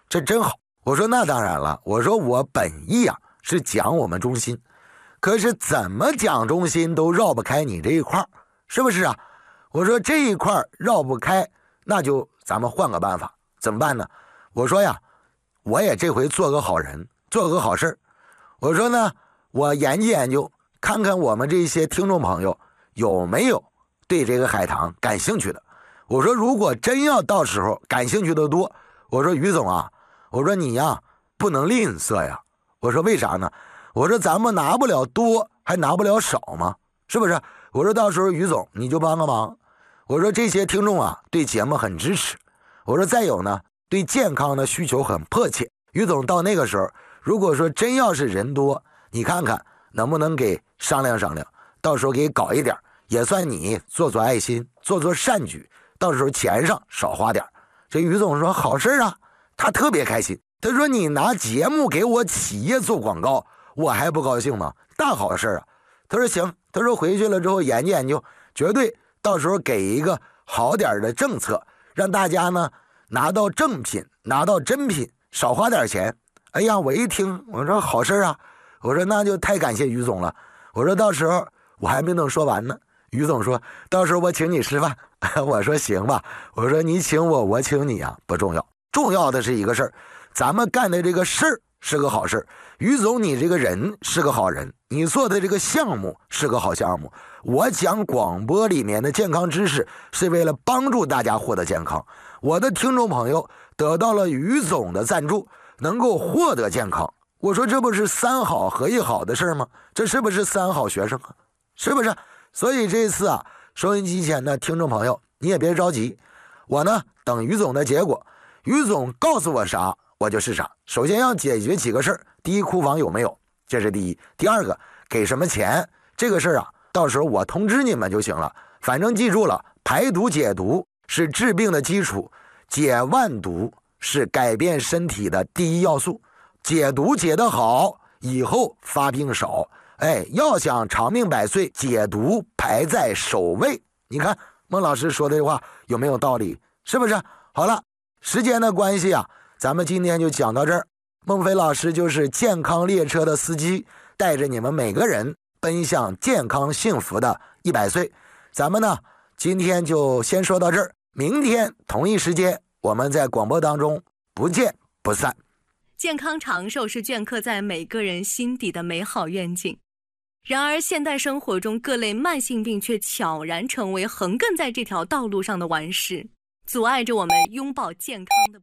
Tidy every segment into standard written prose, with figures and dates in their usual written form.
这真好。我说那当然了，我说我本意啊是讲我们中心，可是怎么讲中心都绕不开你这一块，是不是啊？我说这一块绕不开，那就咱们换个办法，怎么办呢？我说呀，我也这回做个好人，做个好事。我说呢，我研究研究，看看我们这些听众朋友有没有对这个海棠感兴趣的。我说如果真要到时候感兴趣的多，我说于总啊，我说你呀不能吝啬呀。我说为啥呢？我说咱们拿不了多，还拿不了少吗？是不是？我说到时候于总你就帮个忙。我说这些听众啊对节目很支持。我说再有呢，对健康的需求很迫切。于总到那个时候，如果说真要是人多，你看看能不能给商量商量，到时候给搞一点，也算你做做爱心，做做善举，到时候钱上少花点。这于总说好事啊，他特别开心。他说你拿节目给我企业做广告，我还不高兴吗？大好事啊。他说行，他说回去了之后研究研究，绝对到时候给一个好点的政策，让大家呢拿到正品，拿到真品，少花点钱。哎呀，我一听我说好事啊，我说那就太感谢于总了。我说到时候我还没等说完呢，于总说到时候我请你吃饭。我说行吧，我说你请我，我请你啊，不重要，重要的是一个事儿，咱们干的这个事儿是个好事。于总你这个人是个好人，你做的这个项目是个好项目。我讲广播里面的健康知识是为了帮助大家获得健康，我的听众朋友得到了于总的赞助，能够获得健康。我说这不是三好合一好的事吗？这是不是三好学生啊？是不是？所以这次啊，收音机前的听众朋友你也别着急，我呢等于总的结果，于总告诉我啥我就是啥。首先要解决几个事儿，第一，库房有没有，这是第一。第二个，给什么钱，这个事儿啊到时候我通知你们就行了。反正记住了，排毒解毒是治病的基础，解万毒是改变身体的第一要素。解毒解得好，以后发病少。哎，要想长命百岁，解毒排在首位。你看孟老师说的话有没有道理？是不是？好了，时间的关系啊，咱们今天就讲到这儿。孟非老师就是健康列车的司机，带着你们每个人奔向健康幸福的100岁。咱们呢今天就先说到这儿，明天同一时间我们在广播当中不见不散。 健康长寿是镌刻在每个人心底的美好愿景，然而现代生活中各类慢性病却悄然成为横亘在这条道路上的顽石，阻碍着我们拥抱健康的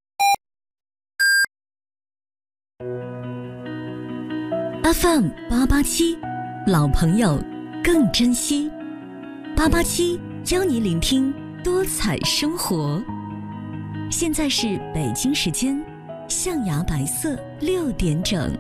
FM 887，老朋友更珍惜。887邀你聆听多彩生活。现在是北京时间象牙白色6点整。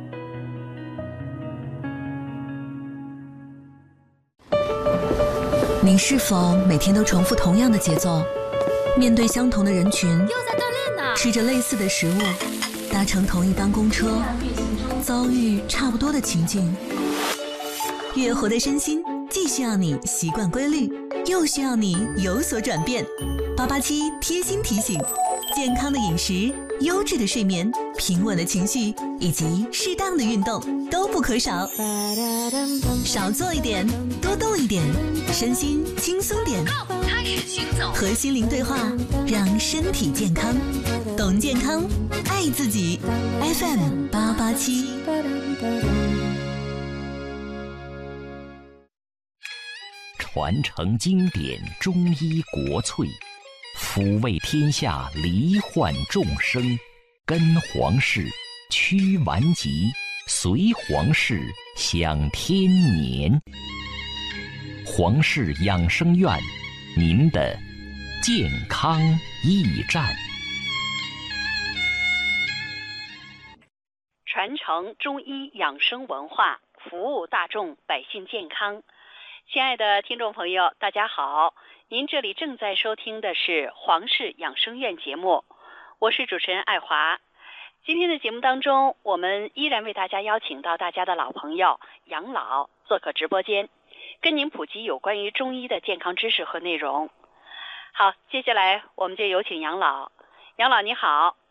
您是否每天都重复同样的节奏，面对相同的人群， 又在锻炼呢？ 吃着类似的食物，搭乘同一班公车，遭遇差不多的情境。越活的身心既需要你习惯规律，又需要你有所转变。887贴心提醒，健康的饮食、优质的睡眠、平稳的情绪以及适当的运动都不可少。少做一点，多动一点，身心轻松点。 开始行走， 和心灵对话，让身体健康。懂健康，爱自己。FM 887。 传承经典中医国粹，抚慰天下罹患众生，跟皇室驱顽疾，随皇室享天年。皇室养生院，您的健康驿站。 传承中医养生文化，服务大众百姓健康。亲爱的听众朋友，大家好，您这里正在收听的是皇氏养生院节目，我是主持人爱华。今天的节目当中，我们依然为大家邀请到大家的老朋友杨老做客直播间，跟您普及有关于中医的健康知识和内容。好，接下来我们就有请杨老。杨老你好。